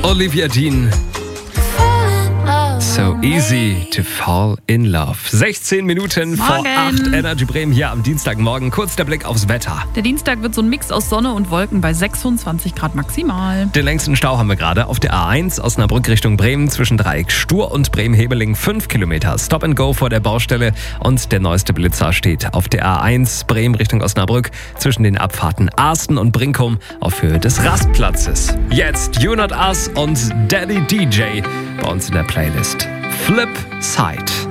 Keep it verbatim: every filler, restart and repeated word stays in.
Olivia Dean. So easy to fall in love. sechzehn Minuten vor acht. Energy Bremen hier am Dienstagmorgen. Kurz der Blick aufs Wetter. Der Dienstag wird so ein Mix aus Sonne und Wolken bei sechsundzwanzig Grad maximal. Den längsten Stau haben wir gerade auf der A eins Osnabrück Richtung Bremen zwischen Dreieck Stur und Bremen-Hebeling fünf Kilometer. Stop and Go vor der Baustelle und der neueste Blitzer steht auf der A eins Bremen Richtung Osnabrück zwischen den Abfahrten Arsten und Brinkum auf Höhe des Rastplatzes. Jetzt You Not Us und Daddy D J bei uns in der Playlist. Flip Side.